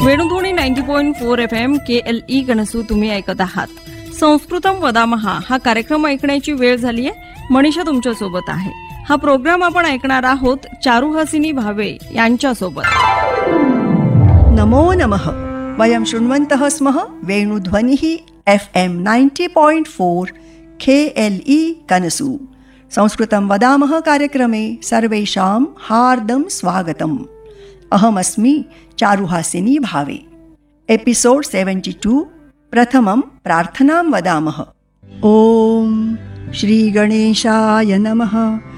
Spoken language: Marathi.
वेणुध्वनी 90.4 FM KLE कनसू तुम्ही ऐकत आहात. संस्कृतम वदामहा हा कार्यक्रम ऐकण्याची वेळ झाली आहे. मनीषा तुमच्या सोबत आहे. हा प्रोग्राम आपण ऐकणार आहोत चारुहासिनी भावे यांच्या सोबत. नमो नमः. वयं शृण्वन्तः स्मः वेणुध्वनिः FM 90.4 KLE कनसु. संस्कृतं वदामः कार्यक्रमे सर्वेषां हार्दं स्वागतम्. अहमस्मि चारुहासिनी भावे. एपिसोड 72 प्रथमं प्रार्थनां वदामः. ॐ श्री गणेशाय नमः.